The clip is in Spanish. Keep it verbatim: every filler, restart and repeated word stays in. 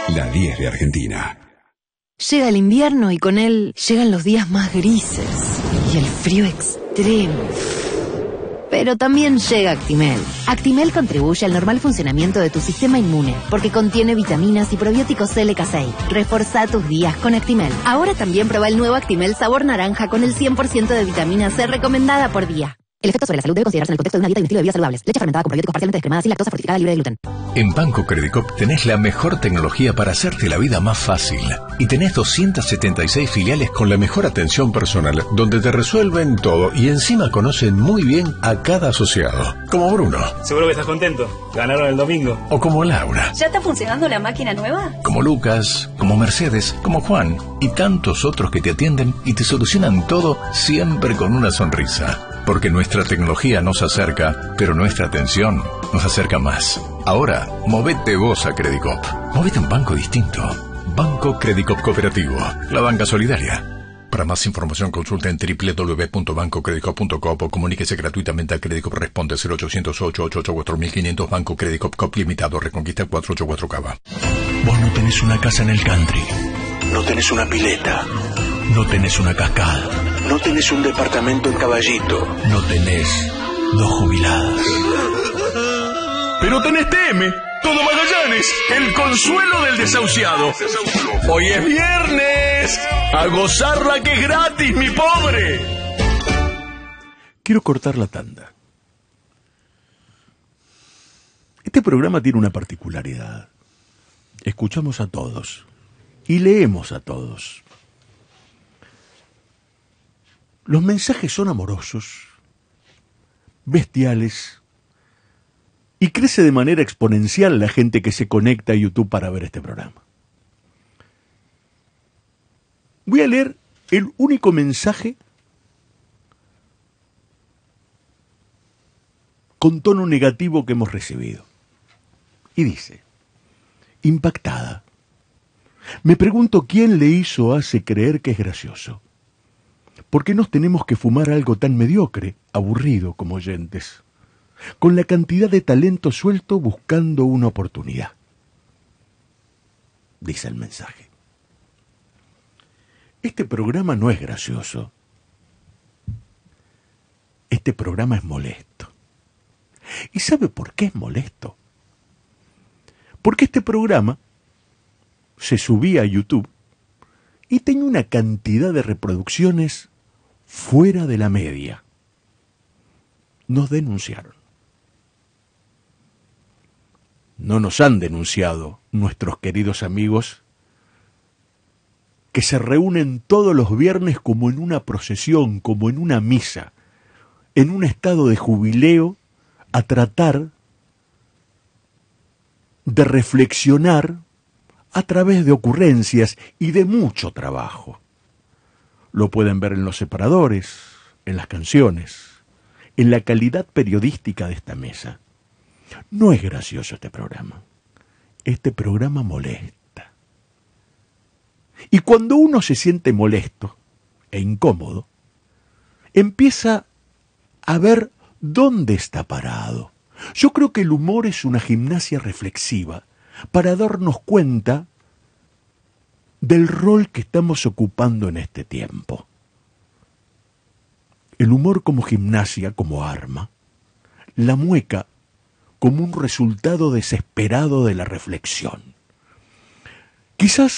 La diez de Argentina. Llega el invierno y con él llegan los días más grises y el frío extremo. Pero también llega Actimel. Actimel contribuye al normal funcionamiento de tu sistema inmune porque contiene vitaminas y probióticos L K seis. Reforzá tus días con Actimel. Ahora también prueba el nuevo Actimel sabor naranja con el cien por ciento de vitamina C recomendada por día. El efecto sobre la salud debe considerarse en el contexto de una dieta y un estilo de vida saludables. Leche fermentada con probióticos parcialmente descremada sin lactosa, fortificada, libre de gluten. En Banco Credicop tenés la mejor tecnología para hacerte la vida más fácil. Y tenés doscientas setenta y seis filiales con la mejor atención personal, donde te resuelven todo y encima conocen muy bien a cada asociado. Como Bruno. Seguro que estás contento. Ganaron el domingo. O como Laura. ¿Ya está funcionando la máquina nueva? Como Lucas, como Mercedes, como Juan y tantos otros que te atienden y te solucionan todo siempre con una sonrisa. Porque nuestra tecnología nos acerca, pero nuestra atención nos acerca más. Ahora, movete vos a Credicop. Movete a un banco distinto. Banco Credicop Cooperativo. La banca solidaria. Para más información consulta en doble u doble u doble u punto banco credicop punto com o comuníquese gratuitamente a Credicop. Responde cero ochocientos, ocho ocho ocho, cuatro mil quinientos. Banco Credicop Cop Limitado. Reconquista cuatrocientos ochenta y cuatro Cava. Vos no tenés una casa en el country. No tenés una pileta. No tenés una cascada. No tenés un departamento en Caballito. No tenés dos jubiladas. Pero tenés T M, Todo Magallanes, el consuelo del desahuciado. Hoy es viernes. A gozarla que es gratis, mi pobre. Quiero cortar la tanda. Este programa tiene una particularidad. Escuchamos a todos y leemos a todos. Los mensajes son amorosos, bestiales, y crece de manera exponencial la gente que se conecta a YouTube para ver este programa. Voy a leer el único mensaje con tono negativo que hemos recibido. Y dice: impactada. Me pregunto quién le hizo hace creer que es gracioso. ¿Por qué nos tenemos que fumar algo tan mediocre, aburrido como oyentes? Con la cantidad de talento suelto buscando una oportunidad. Dice el mensaje. Este programa no es gracioso. Este programa es molesto. ¿Y sabe por qué es molesto? Porque este programa se subía a YouTube y tenía una cantidad de reproducciones fuera de la media. Nos denunciaron. No nos han denunciado nuestros queridos amigos que se reúnen todos los viernes como en una procesión, como en una misa, en un estado de jubileo, a tratar de reflexionar a través de ocurrencias y de mucho trabajo. Lo pueden ver en los separadores, en las canciones, en la calidad periodística de esta mesa. No es gracioso este programa. Este programa molesta. Y cuando uno se siente molesto e incómodo, empieza a ver dónde está parado. Yo creo que el humor es una gimnasia reflexiva para darnos cuenta del rol que estamos ocupando en este tiempo. El humor como gimnasia, como arma, la mueca como un resultado desesperado de la reflexión. Quizás